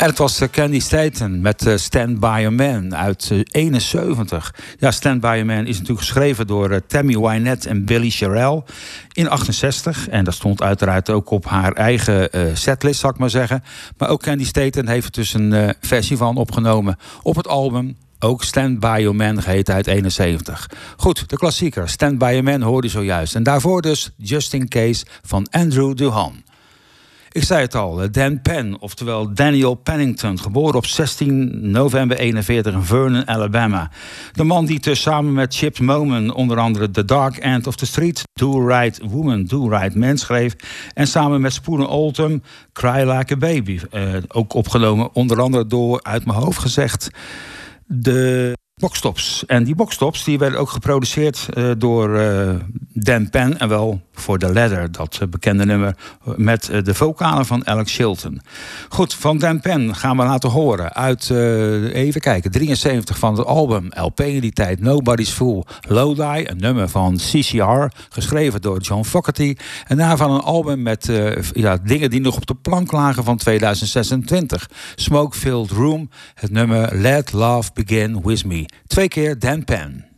En het was Candy Staten met Stand By A Man uit 71. Ja, Stand By A Man is natuurlijk geschreven door Tammy Wynette en Billy Sherrill in 68. En dat stond uiteraard ook op haar eigen setlist, zal ik maar zeggen. Maar ook Candy Staten heeft er dus een versie van opgenomen op het album. Ook Stand By Your Man geheten uit 71. Goed, de klassieker Stand By Your Man hoorde je zojuist. En daarvoor dus Just In Case van Andrew Duhan. Ik zei het al, Dan Penn, oftewel Daniel Pennington, geboren op 16 november 41 in Vernon, Alabama. De man die samen met Chips Moman onder andere The Dark End of the Street, Do Right Woman, Do Right Man schreef. En samen met Spooner Oldham, Cry Like a Baby. Ook opgenomen onder andere door, uit mijn hoofd gezegd, de Boxtops. En die Boxtops die werden ook geproduceerd door Dan Penn. En wel voor The Ladder, dat bekende nummer met de vocalen van Alex Chilton. Goed, van Dan Penn gaan we laten horen uit, even kijken, 73 van het album LP in die tijd, Nobody's Fool, Lodi, een nummer van CCR, geschreven door John Fogerty. En daarvan een album met dingen die nog op de plank lagen van 2026. Smoke Filled Room, het nummer Let Love Begin With Me. 2 keer Dan Penn.